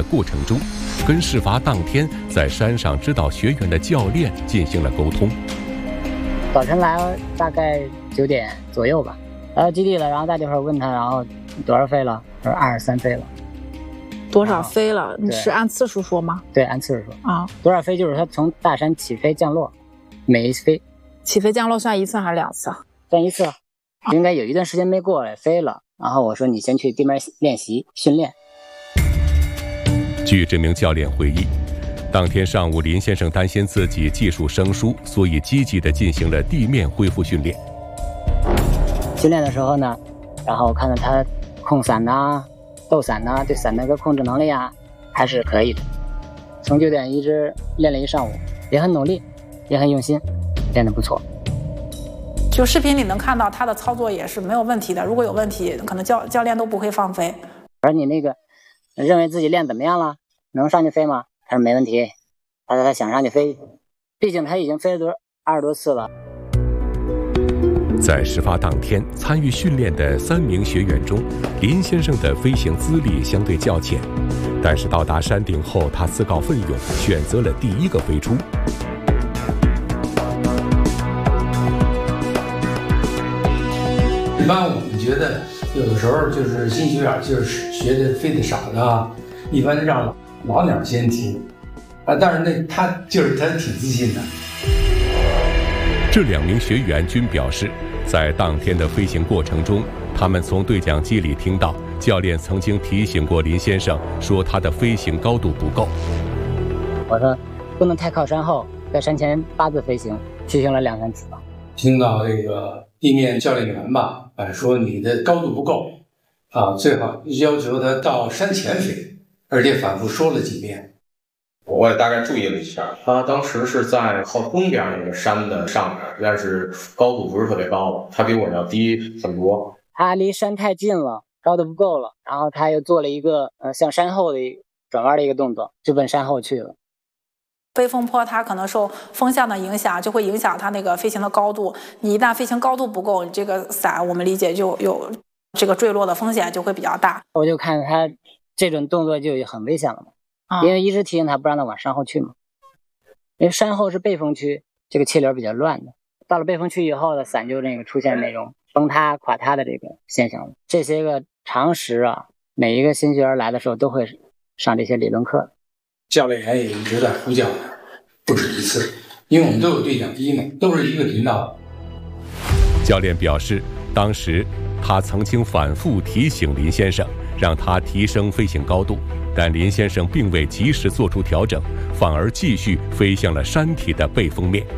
过程中，跟事发当天在山上指导学员的教练进行了沟通。 早晨来大概9点左右吧，来到基地了，然后大家伙问他，然后多少飞了？他说23飞了。 多少飞了？你是按次数说吗？ 对，按次数说啊。 多少飞就是他从大山起飞降落，每一飞起飞降落算1次还是2次？ 算1次，应该有一段时间没过来飞了。然后我说你先去地面练习训练。 据这名教练回忆，当天上午林先生担心自己技术生疏，所以积极地进行了地面恢复训练。 训练的时候呢，然后我看到他控伞呐、斗伞呐，对伞那个控制能力啊还是可以的。从9点一直练了一上午，也很努力，也很用心，练得不错。 就视频里能看到他的操作也是没有问题的，如果有问题，可能教练都不会放飞。 而你那个认为自己练怎么样了？能上去飞吗？他说没问题，他想上去飞，毕竟他已经飞了20多次了。 在事发当天参与训练的3名学员中，林先生的飞行资历相对较浅，但是到达山顶后，他自告奋勇，选择了第一个飞出。 一般我们觉得有的时候就是新学员就是学的飞得少的啊，一般让老鸟先听啊，但是他挺自信的。 这2名学员均表示，在当天的飞行过程中，他们从对讲机里听到教练曾经提醒过林先生，说他的飞行高度不够。 我说不能太靠山后，在山前8字飞行，提醒了2、3次吧。 听到这个地面教练员吧，说你的高度不够啊，最好要求他到山前飞，而且反复说了几遍。 我也大概注意了一下，他当时是在靠东边那个山的上面，但是高度不是特别高，他比我要低很多。 他离山太近了，高度不够了，然后他又做了一个向山后的转弯的一个动作，就奔山后去了。 飞风坡它可能受风向的影响，就会影响它那个飞行的高度。你一旦飞行高度不够，你这个伞我们理解就有这个坠落的风险就会比较大。 我就看他这种动作就很危险了嘛，因为一直提醒他不让他往山后去嘛。因为山后是背风区，这个气流比较乱的。到了背风区以后的伞就出现那种崩塌、垮塌的这个现象了。这些个常识啊，每一个新学员来的时候都会上这些理论课。 教练员也一直在呼叫他，不止1次，因为我们都有对讲机嘛，都是一个频道。 教练表示，当时他曾经反复提醒林先生，让他提升飞行高度，但林先生并未及时做出调整，反而继续飞向了山体的背风面。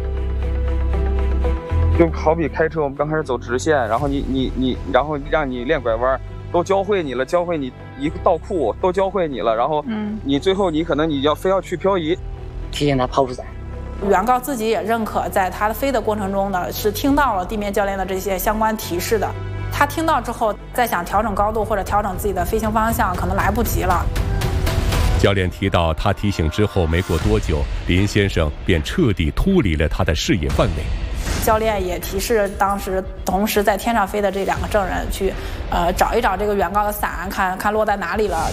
就好比开车，我们刚开始走直线，然后然后让你练拐弯，都教会你了，教会你一个倒库都教会你了，然后你最后可能非要去漂移， 提醒他抛物伞。 原告自己也认可，在他飞的过程中呢，是听到了地面教练的这些相关提示的。他听到之后，再想调整高度或者调整自己的飞行方向，可能来不及了。 教练提到，他提醒之后没过多久，林先生便彻底脱离了他的视野范围。 教练也提示当时同时在天上飞的这2个证人去，找一找这个原告的伞，看落在哪里了。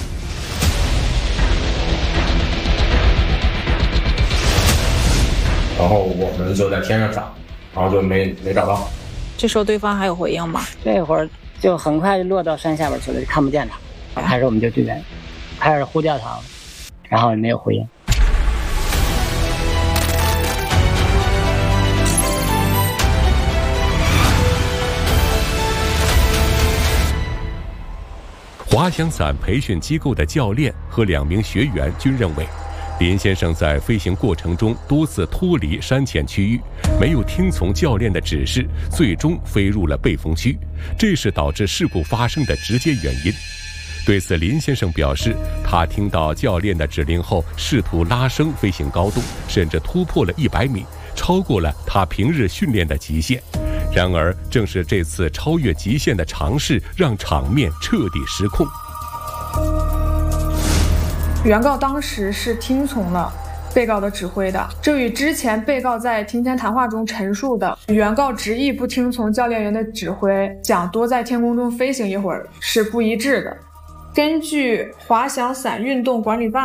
然后我们就在天上找，然后就没找到。 这时候对方还有回应吗？ 这会儿就很快就落到山下边去了，就看不见他。开始我们就对开始呼叫他了，然后也没有回应。 滑翔伞培训机构的教练和2名学员均认为，林先生在飞行过程中多次脱离山前区域，没有听从教练的指示，最终飞入了背风区，这是导致事故发生的直接原因。对此，林先生表示，他听到教练的指令后，试图拉升飞行高度，甚至突破了100米，超过了他平日训练的极限。然而，正是这次超越极限的尝试，让场面彻底失控。 原告当时是听从了被告的指挥的，这与之前被告在庭前谈话中陈述的原告执意不听从教练员的指挥，想多在天空中飞行一会儿是不一致的。根据滑翔伞运动管理办